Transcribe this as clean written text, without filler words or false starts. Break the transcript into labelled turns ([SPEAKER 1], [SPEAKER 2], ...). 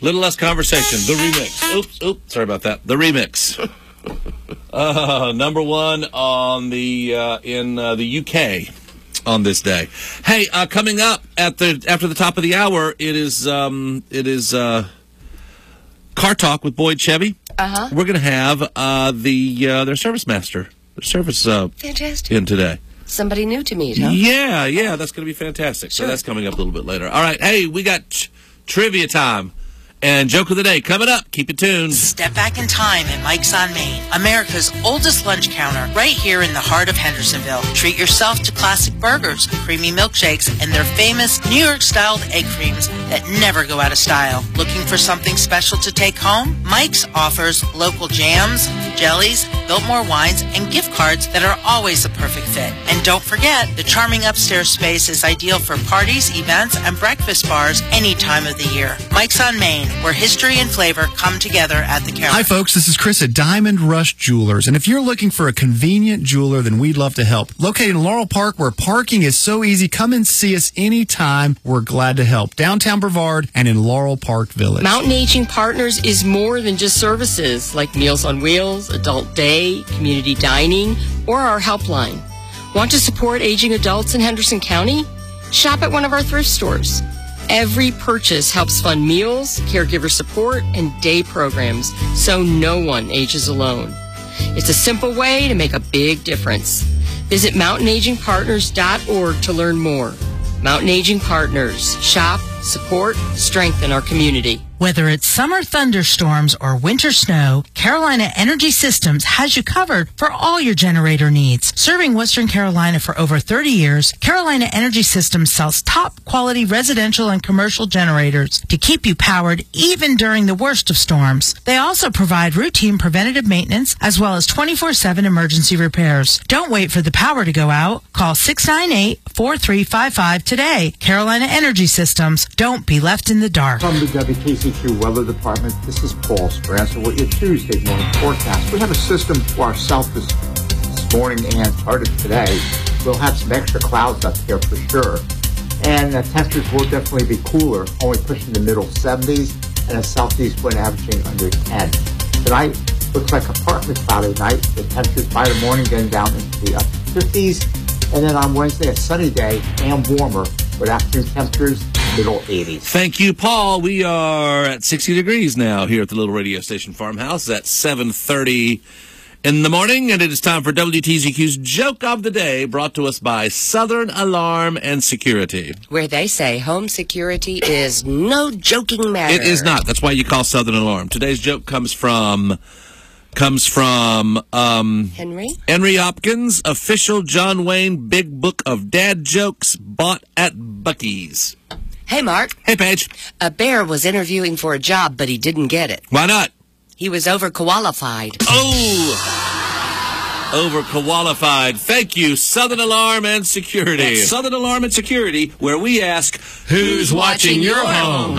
[SPEAKER 1] Little less conversation. The remix. Oops. Sorry about that. The remix. Number one on the in the UK on this day. Hey, coming up after the top of the hour, it is Car Talk with Boyd Chevy. We're going to have their service master, their service
[SPEAKER 2] fantastic
[SPEAKER 1] in today.
[SPEAKER 2] Somebody new to meet, huh?
[SPEAKER 1] Yeah, that's going to be fantastic.
[SPEAKER 2] Sure.
[SPEAKER 1] So that's coming up a little bit later. All right, hey, we got trivia time. And joke of the day coming up. Keep it tuned.
[SPEAKER 3] Step back in time at Mike's on Main, America's oldest lunch counter, right here in the heart of Hendersonville. Treat yourself to classic burgers, creamy milkshakes, and their famous New York-styled egg creams that never go out of style. Looking for something special to take home? Mike's offers local jams, jellies, Biltmore wines, and gift cards that are always a perfect fit. And don't forget, the charming upstairs space is ideal for parties, events, and breakfast bars any time of the year. Mike's on Main, where history and flavor come together at the counter.
[SPEAKER 4] Hi, folks. This is Chris at Diamond Rush Jewelers. And if you're looking for a convenient jeweler, then we'd love to help. Located in Laurel Park, where parking is so easy, come and see us anytime. We're glad to help. Downtown Brevard and in Laurel Park Village.
[SPEAKER 5] Mountain Aging Partners is more than just services like Meals on Wheels, Adult Day, community dining, or our helpline. Want to support aging adults in Henderson County? Shop at one of our thrift stores. Every purchase helps fund meals, caregiver support, and day programs, so no one ages alone. It's a simple way to make a big difference. Visit mountainagingpartners.org to learn more. Mountain Aging Partners. Shop, support, strengthen our community.
[SPEAKER 3] Whether it's summer thunderstorms or winter snow, Carolina Energy Systems has you covered for all your generator needs. Serving Western Carolina for over 30 years, Carolina Energy Systems sells top quality residential and commercial generators to keep you powered even during the worst of storms. They also provide routine preventative maintenance as well as 24/7 emergency repairs. Don't wait for the power to go out. Call 698-4355 today. Carolina Energy Systems. Don't be left in the dark.
[SPEAKER 6] From the WKCQ Weather Department, this is Paul Sprance with your Tuesday morning forecast. We have a system for our south this morning and part of today. We'll have some extra clouds up here for sure. And the temperatures will definitely be cooler, only pushing the middle 70s and a southeast wind averaging under 10. Tonight looks like a partly cloudy night. The temperatures by the morning getting down into the upper 50s. And then on Wednesday, a sunny day and warmer, with afternoon temperatures middle 80s.
[SPEAKER 1] Thank you, Paul. We are at 60 degrees now here at the little radio station Farmhouse at 7:30 in the morning, and it is time for WTZQ's Joke of the Day, brought to us by Southern Alarm and Security.
[SPEAKER 2] Where they say home security is no joking matter.
[SPEAKER 1] It is not. That's why you call Southern Alarm. Today's joke comes from Henry Hopkins, official John Wayne Big Book of Dad Jokes, bought at Buc-ee's.
[SPEAKER 2] Hey, Mark.
[SPEAKER 1] Hey, Paige.
[SPEAKER 2] A bear was interviewing for a job, but he didn't get it.
[SPEAKER 1] Why not?
[SPEAKER 2] He was overqualified.
[SPEAKER 1] Oh! Overqualified. Thank you, Southern Alarm and Security. Southern Alarm and Security, where we ask, who's watching your home?